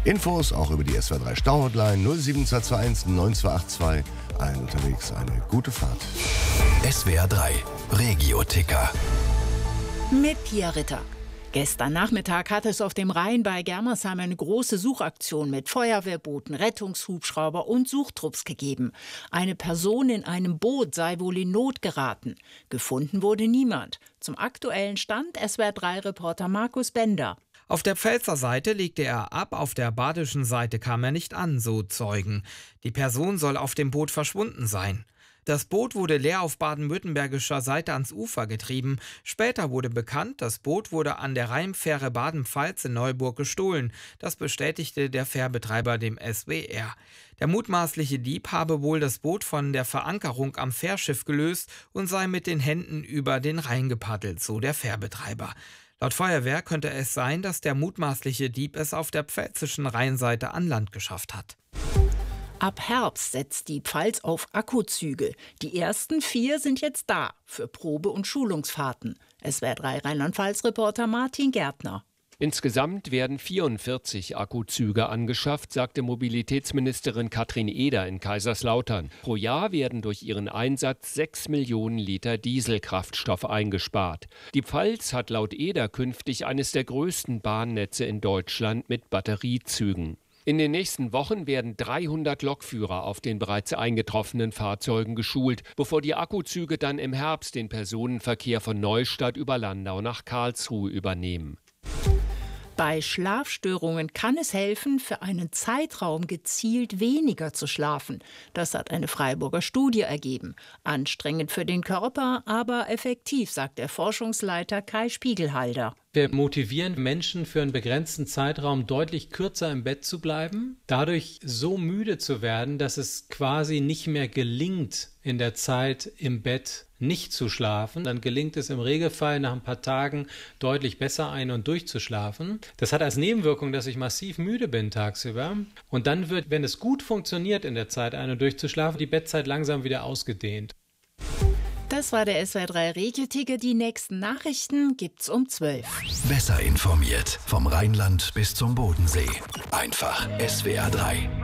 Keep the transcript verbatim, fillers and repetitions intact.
Infos auch über die S W R drei Stauhotline null sieben zwei zwei eins neun zwei acht zwei. Allen unterwegs eine gute Fahrt. S W R drei Regio-Ticker mit Pia Ritter. Gestern Nachmittag hat es auf dem Rhein bei Germersheim eine große Suchaktion mit Feuerwehrbooten, Rettungshubschrauber und Suchtrupps gegeben. Eine Person in einem Boot sei wohl in Not geraten. Gefunden wurde niemand. Zum aktuellen Stand S W R drei Reporter Markus Bender. Auf der Pfälzer Seite legte er ab, auf der badischen Seite kam er nicht an, so Zeugen. Die Person soll auf dem Boot verschwunden sein. Das Boot wurde leer auf baden-württembergischer Seite ans Ufer getrieben. Später wurde bekannt, das Boot wurde an der Rheinfähre Baden-Pfalz in Neuburg gestohlen. Das bestätigte der Fährbetreiber dem S W R. Der mutmaßliche Dieb habe wohl das Boot von der Verankerung am Fährschiff gelöst und sei mit den Händen über den Rhein gepaddelt, so der Fährbetreiber. Laut Feuerwehr könnte es sein, dass der mutmaßliche Dieb es auf der pfälzischen Rheinseite an Land geschafft hat. Ab Herbst setzt die Pfalz auf Akkuzüge. Die ersten vier sind jetzt da für Probe- und Schulungsfahrten. S W R drei Rheinland-Pfalz-Reporter Martin Gärtner. Insgesamt werden vierundvierzig Akkuzüge angeschafft, sagte Mobilitätsministerin Katrin Eder in Kaiserslautern. Pro Jahr werden durch ihren Einsatz sechs Millionen Liter Dieselkraftstoff eingespart. Die Pfalz hat laut Eder künftig eines der größten Bahnnetze in Deutschland mit Batteriezügen. In den nächsten Wochen werden dreihundert Lokführer auf den bereits eingetroffenen Fahrzeugen geschult, bevor die Akkuzüge dann im Herbst den Personenverkehr von Neustadt über Landau nach Karlsruhe übernehmen. Bei Schlafstörungen kann es helfen, für einen Zeitraum gezielt weniger zu schlafen. Das hat eine Freiburger Studie ergeben. Anstrengend für den Körper, aber effektiv, sagt der Forschungsleiter Kai Spiegelhalder. Wir motivieren Menschen für einen begrenzten Zeitraum deutlich kürzer im Bett zu bleiben, dadurch so müde zu werden, dass es quasi nicht mehr gelingt, in der Zeit im Bett nicht zu schlafen. Dann gelingt es im Regelfall nach ein paar Tagen deutlich besser ein- und durchzuschlafen. Das hat als Nebenwirkung, dass ich massiv müde bin tagsüber. Und dann wird, wenn es gut funktioniert in der Zeit ein- und durchzuschlafen, die Bettzeit langsam wieder ausgedehnt. Das war der S W R drei Regio-Ticker. Die nächsten Nachrichten gibt's um zwölf. Besser informiert vom Rheinland bis zum Bodensee. Einfach S W R drei.